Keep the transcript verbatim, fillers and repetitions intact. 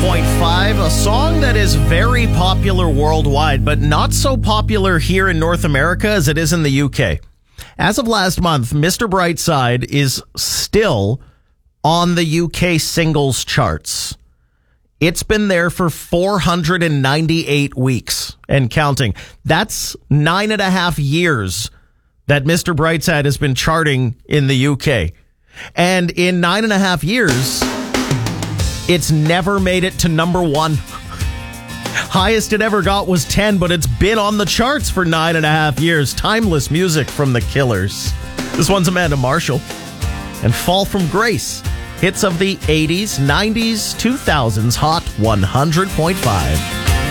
point five, a song that is very popular worldwide, but not so popular here in North America as it is in the U K. As of last month, Mister Brightside is still on the U K singles charts. It's been there for four hundred ninety-eight weeks and counting. That's nine and a half years that Mister Brightside has been charting in the U K. And in nine and a half years, it's never made it to number one. Highest it ever got was ten, but it's been on the charts for nine and a half years. Timeless music from the Killers. This one's Amanda Marshall. And Fall from Grace. Hits of the eighties, nineties, two thousands, Hot one hundred point five.